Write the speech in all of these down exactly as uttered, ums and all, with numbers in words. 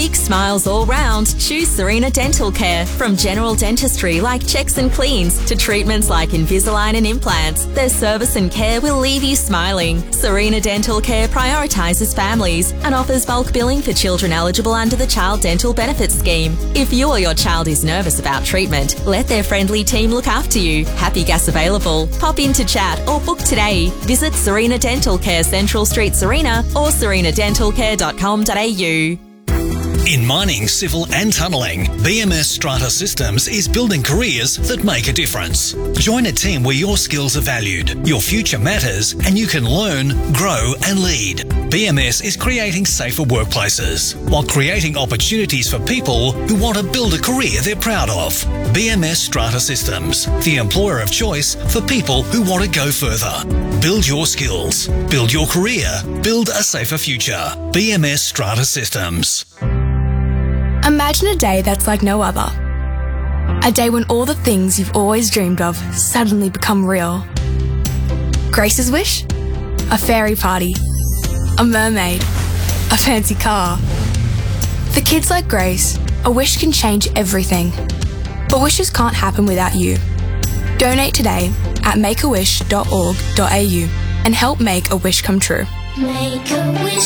Big smiles all round. Choose Serena Dental Care. From general dentistry like checks and cleans to treatments like Invisalign and implants, their service and care will leave you smiling. Serena Dental Care prioritises families and offers bulk billing for children eligible under the Child Dental Benefits Scheme. If you or your child is nervous about treatment, let their friendly team look after you. Happy gas available. Pop in to chat or book today. Visit Serena Dental Care, Central Street, Serena, or serena dental care dot com dot a u. In mining, civil and tunnelling, B M S Strata Systems is building careers that make a difference. Join a team where your skills are valued, your future matters, and you can learn, grow and lead. B M S is creating safer workplaces while creating opportunities for people who want to build a career they're proud of. B M S Strata Systems, the employer of choice for people who want to go further. Build your skills, build your career, build a safer future. B M S Strata Systems. Imagine a day that's like no other. A day when all the things you've always dreamed of suddenly become real. Grace's wish? A fairy party. A mermaid. A fancy car. For kids like Grace, a wish can change everything. But wishes can't happen without you. Donate today at make a wish dot org dot a u and help make a wish come true. Make a wish.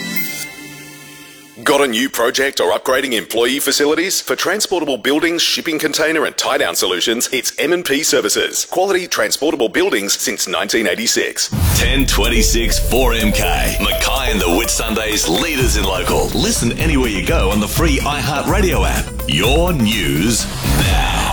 Got a new project or upgrading employee facilities? For transportable buildings, shipping container and tie-down solutions, it's M and P Services. Quality transportable buildings since nineteen eighty-six. ten twenty-six four M K. Mackay and the Whitsundays, leaders in local. Listen anywhere you go on the free iHeartRadio app. Your news now.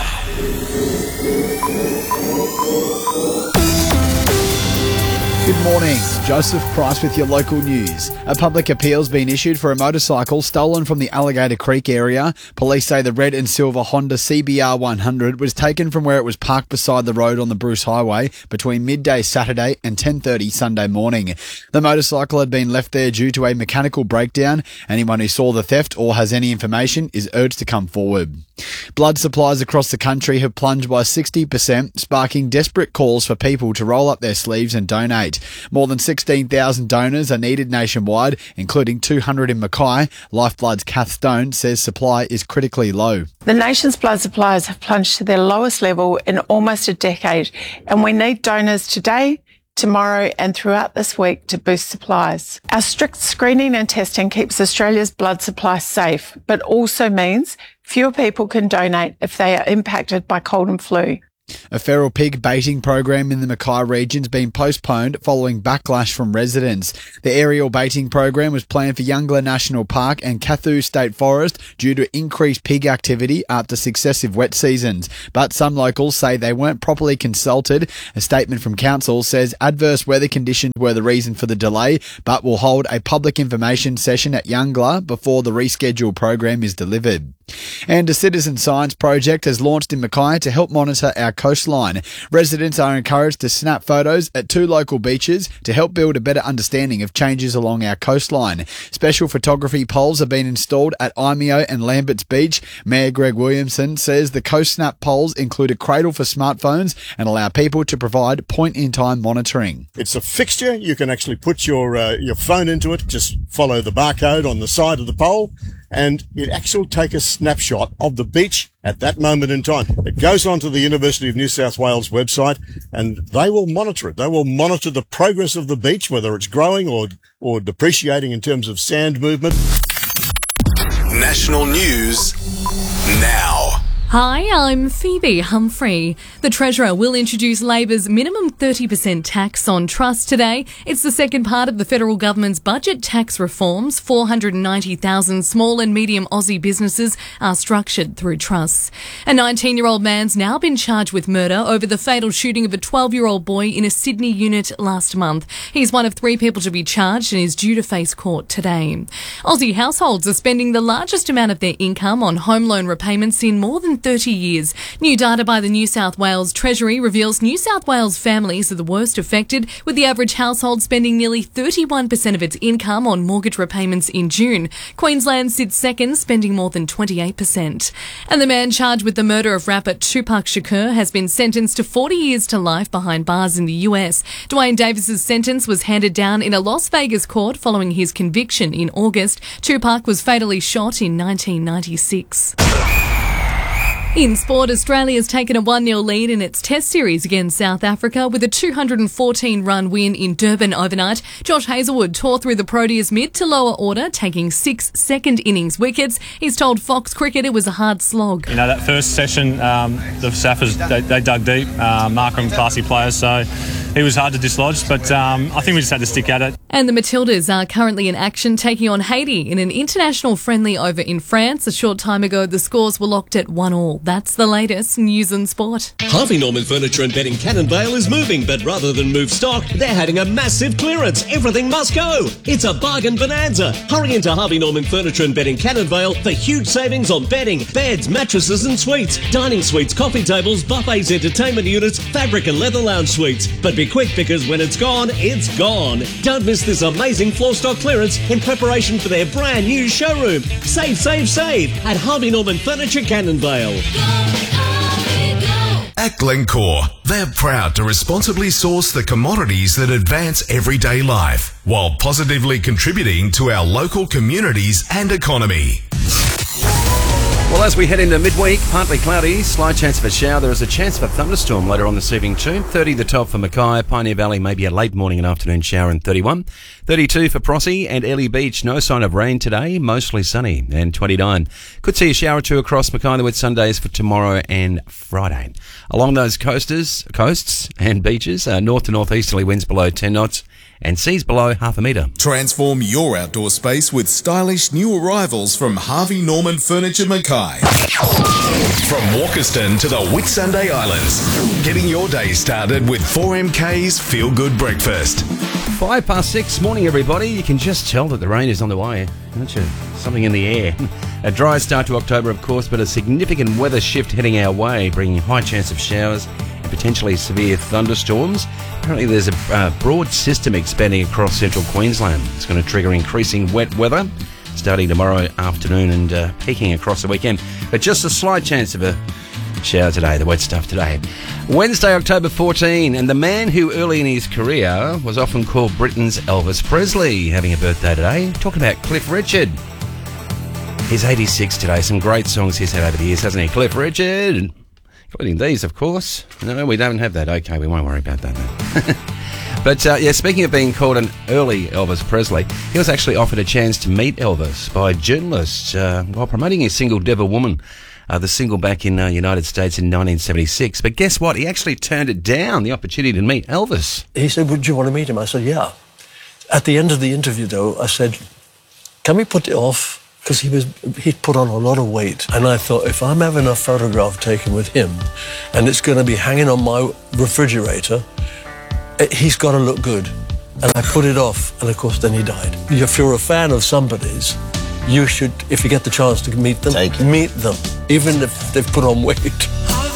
Good morning. Joseph Price with your local news. A public appeal's been issued for a motorcycle stolen from the Alligator Creek area. Police say the red and silver Honda C B R one hundred was taken from where it was parked beside the road on the Bruce Highway between midday Saturday and ten thirty Sunday morning. The motorcycle had been left there due to a mechanical breakdown. Anyone who saw the theft or has any information is urged to come forward. Blood supplies across the country have plunged by sixty percent, sparking desperate calls for people to roll up their sleeves and donate. More than sixteen thousand donors are needed nationwide, including two hundred in Mackay. Lifeblood's Kath Stone says supply is critically low. The nation's blood supplies have plunged to their lowest level in almost a decade, and we need donors today, tomorrow and throughout this week to boost supplies. Our strict screening and testing keeps Australia's blood supply safe, but also means fewer people can donate if they are impacted by cold and flu. A feral pig baiting program in the Mackay region has been postponed following backlash from residents. The aerial baiting program was planned for Youngler National Park and Kathu State Forest due to increased pig activity after successive wet seasons. But some locals say they weren't properly consulted. A statement from council says adverse weather conditions were the reason for the delay, but will hold a public information session at Youngler before the rescheduled program is delivered. And a citizen science project has launched in Mackay to help monitor our coastline. Residents are encouraged to snap photos at two local beaches to help build a better understanding of changes along our coastline. Special photography poles have been installed at Imeo and Lambert's Beach. Mayor Greg Williamson says the Coast Snap poles include a cradle for smartphones and allow people to provide point-in-time monitoring. It's a fixture. You can actually put your uh, your phone into it. Just follow the barcode on the side of the pole, and it actually take a snapshot of the beach at that moment in time. It goes onto the University of New South Wales website, and they will monitor it. They will monitor the progress of the beach, whether it's growing or, or depreciating in terms of sand movement. National news now. Hi, I'm Phoebe Humphrey. The Treasurer will introduce Labor's minimum thirty percent tax on trusts today. It's the second part of the federal government's budget tax reforms. four hundred ninety thousand small and medium Aussie businesses are structured through trusts. A nineteen-year-old man's now been charged with murder over the fatal shooting of a twelve-year-old boy in a Sydney unit last month. He's one of three people to be charged and is due to face court today. Aussie households are spending the largest amount of their income on home loan repayments in more than thirty years. New data by the New South Wales Treasury reveals New South Wales families are the worst affected, with the average household spending nearly thirty-one percent of its income on mortgage repayments in June. Queensland sits second, spending more than twenty-eight percent. And the man charged with the murder of rapper Tupac Shakur has been sentenced to forty years to life behind bars in the U S. Dwayne Davis's sentence was handed down in a Las Vegas court following his conviction in August. Tupac was fatally shot in nineteen ninety-six. In sport, Australia's taken a one nil lead in its Test series against South Africa with a two hundred fourteen run win in Durban overnight. Josh Hazlewood tore through the Proteas mid to lower order, taking six second innings wickets. He's told Fox Cricket it was a hard slog. You know, that first session, um, the Saffers, they, they dug deep. Uh, Markham, classy players, so he was hard to dislodge, but um, I think we just had to stick at it. And the Matildas are currently in action, taking on Haiti in an international friendly over in France. A short time ago, the scores were locked at one all. That's the latest news and sport. Harvey Norman Furniture and Bedding Cannonvale is moving, but rather than move stock, they're having a massive clearance. Everything must go. It's a bargain bonanza. Hurry into Harvey Norman Furniture and Bedding Cannonvale for huge savings on bedding, beds, mattresses and suites, dining suites, coffee tables, buffets, entertainment units, fabric and leather lounge suites. But be quick, because when it's gone, it's gone. Don't miss this amazing floor stock clearance in preparation for their brand new showroom. Save, save, save at Harvey Norman Furniture Cannonvale. At Glencore, they're proud to responsibly source the commodities that advance everyday life while positively contributing to our local communities and economy. Well, as we head into midweek, partly cloudy, slight chance of a shower. There is a chance of a thunderstorm later on this evening too. thirty the top for Mackay, Pioneer Valley, maybe a late morning and afternoon shower, and thirty-one. thirty-two for Prossie and Ellie Beach. No sign of rain today, mostly sunny, and twenty-nine. Could see a shower or two across Mackay and the Whitsundays for tomorrow and Friday. Along those coasters, coasts and beaches, uh, north to northeasterly winds below ten knots. And seas below half a metre. Transform your outdoor space with stylish new arrivals from Harvey Norman Furniture Mackay. From Walkerston to the Whitsunday Islands, getting your day started with four M K's Feel Good Breakfast. Five past six, morning everybody. You can just tell that the rain is on the way, can't you? Something in the air. A dry start to October, of course, but a significant weather shift heading our way, bringing high chance of showers and potentially severe thunderstorms. Apparently there's a uh, broad system expanding across central Queensland. It's going to trigger increasing wet weather starting tomorrow afternoon and uh, peaking across the weekend. But just a slight chance of a shower today, the wet stuff today. Wednesday, October fourteenth, and the man who early in his career was often called Britain's Elvis Presley having a birthday today. Talking about Cliff Richard. He's eighty-six today. Some great songs he's had over the years, hasn't he? Cliff Richard. Including these, of course. No, we don't have that. Okay, we won't worry about that then. But, uh, yeah, speaking of being called an early Elvis Presley, he was actually offered a chance to meet Elvis by journalists uh, while promoting his single Devil Woman, uh, the single back in the uh, United States in nineteen seventy-six. But guess what? He actually turned it down, the opportunity to meet Elvis. He said, would you want to meet him? I said, yeah. At the end of the interview, though, I said, can we put it off? Because he was, he'd put on a lot of weight. And I thought, if I'm having a photograph taken with him and it's going to be hanging on my refrigerator, he's got to look good. And I put it off, and of course, then he died. If you're a fan of somebody's, you should, if you get the chance to meet them, meet them, even if they've put on weight.